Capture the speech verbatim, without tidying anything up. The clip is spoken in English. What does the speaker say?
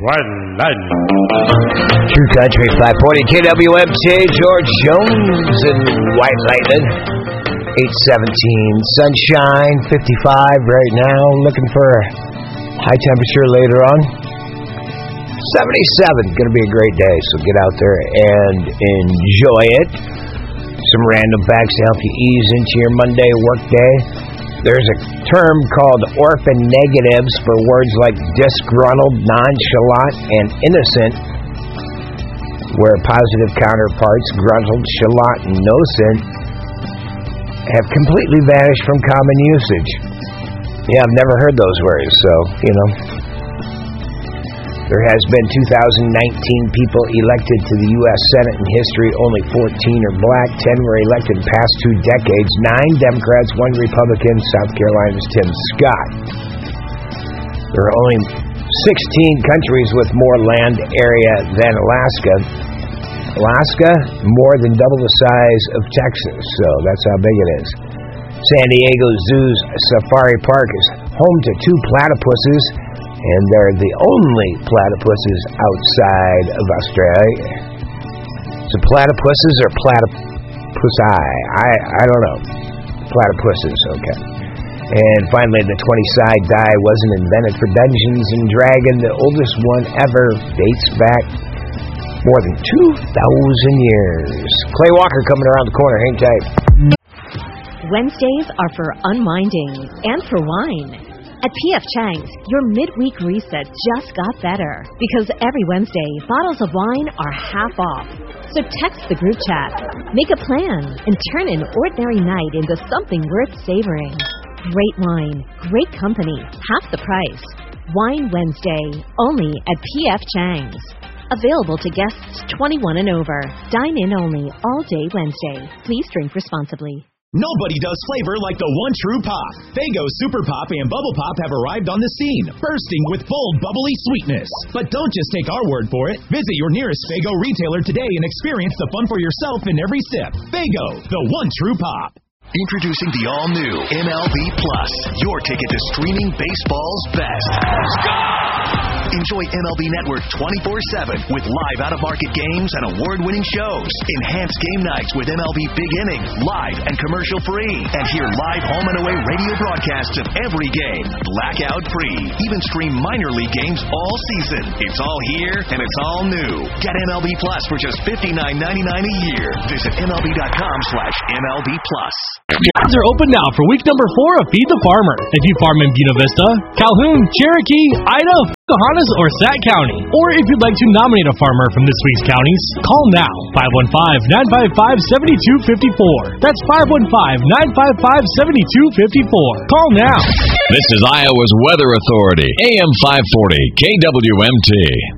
One Lightning. True Country five forty K W M T, George Jones and White Lightning. eight seventeen, sunshine, fifty-five right now. Looking for high temperature later on. seventy-seven, going to be a great day, so get out there and enjoy it. Some random facts to help you ease into your Monday work day. There's a term called orphan negatives for words like disgruntled, nonchalant, and innocent, where positive counterparts, gruntled, chalant, and nocent, have completely vanished from common usage. Yeah, I've never heard those words, so, you know. There has been two thousand nineteen people elected to the U S Senate in history. Only fourteen are black. ten were elected in the past two decades. Nine Democrats, one Republican. South Carolina's Tim Scott. There are only sixteen countries with more land area than Alaska. Alaska, more than double the size of Texas, so that's how big it is. San Diego Zoo's Safari Park is home to two platypuses, and they're the only platypuses outside of Australia. So platypuses or platypusi? I, I don't know. Platypuses, okay. And finally, the twenty-side die wasn't invented for Dungeons and Dragons. The oldest one ever dates back more than two thousand years. Clay Walker coming around the corner. Hang tight. Wednesdays are for unwinding and for wine. At P F Chang's, your midweek reset just got better. Because every Wednesday, bottles of wine are half off. So text the group chat, make a plan, and turn an ordinary night into something worth savoring. Great wine, great company, half the price. Wine Wednesday, only at P F Chang's. Available to guests twenty-one and over. Dine in only all day Wednesday. Please drink responsibly. Nobody does flavor like the one true pop. Faygo Super Pop and Bubble Pop have arrived on the scene, bursting with bold, bubbly sweetness. But don't just take our word for it. Visit your nearest Faygo retailer today and experience the fun for yourself in every sip. Faygo, the one true pop. Introducing the all-new M L B Plus, your ticket to streaming baseball's best. Enjoy M L B Network twenty-four seven with live out-of-market games and award-winning shows. Enhanced game nights with M L B Big Inning, live and commercial-free. And hear live home and away radio broadcasts of every game, blackout-free. Even stream minor league games all season. It's all here and it's all new. Get M L B Plus for just fifty-nine ninety-nine a year. Visit M L B dot com slash M L B Plus. Jobs are open now for week number four of Feed the Farmer. If you farm in Buena Vista, Calhoun, Cherokee, Ida, Pocahontas, or Sac County, or if you'd like to nominate a farmer from this week's counties, call now, five one five, nine five five, seven two five four. That's five one five, nine five five, seven two five four. Call now. This is Iowa's Weather Authority, A M five forty, K W M T.